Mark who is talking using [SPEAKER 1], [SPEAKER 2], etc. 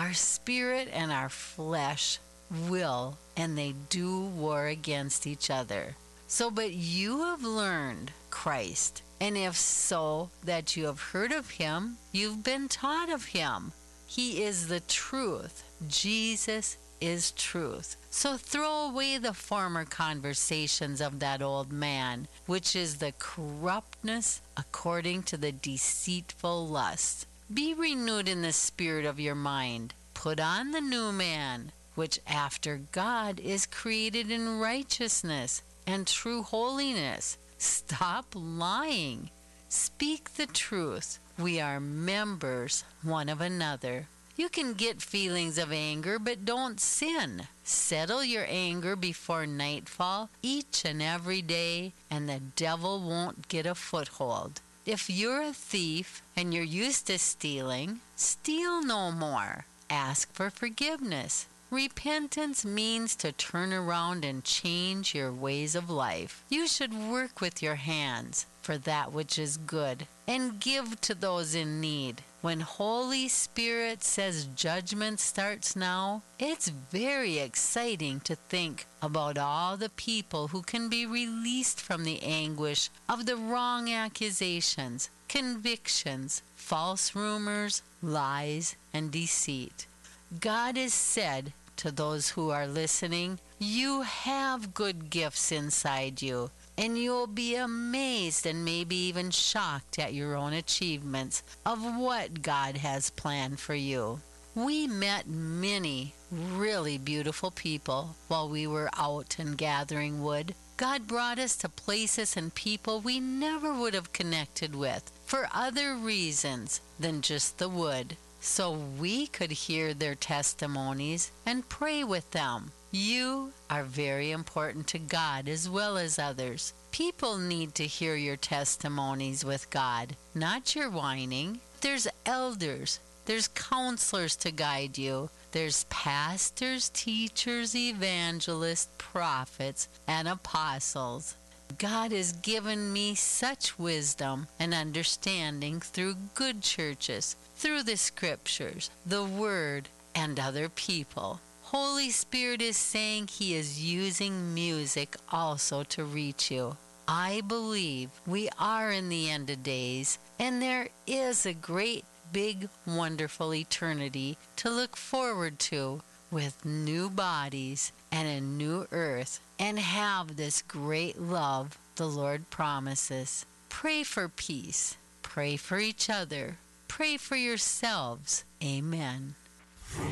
[SPEAKER 1] Our spirit and our flesh will, and they do war against each other. So, but you have learned Christ, and if so, that you have heard of him, you've been taught of him. He is the truth. Jesus is truth. So throw away the former conversations of that old man, which is the corruptness according to the deceitful lust. Be renewed in the spirit of your mind. Put on the new man, which after God is created in righteousness and true holiness. Stop lying. Speak the truth. We are members one of another. You can get feelings of anger, but don't sin. Settle your anger before nightfall each and every day, and the devil won't get a foothold. If you're a thief and you're used to stealing, steal no more. Ask for forgiveness. Repentance means to turn around and change your ways of life. You should work with your hands for that which is good and give to those in need. When Holy Spirit says judgment starts now, it's very exciting to think about all the people who can be released from the anguish of the wrong accusations, convictions, false rumors, lies, and deceit. God has said to those who are listening, you have good gifts inside you, and you'll be amazed and maybe even shocked at your own achievements of what God has planned for you. We met many really beautiful people while we were out and gathering wood. God brought us to places and people we never would have connected with for other reasons than just the wood, so we could hear their testimonies and pray with them. You are very important to God as well as others. People need to hear your testimonies with God, not your whining. There's elders, there's counselors to guide you. There's pastors, teachers, evangelists, prophets, and apostles. God has given me such wisdom and understanding through good churches, through the scriptures, the word, and other people. Holy Spirit is saying he is using music also to reach you. I believe we are in the end of days, and there is a great, big, wonderful eternity to look forward to with new bodies and a new earth, and have this great love the Lord promises. Pray for peace. Pray for each other. Pray for yourselves. Amen.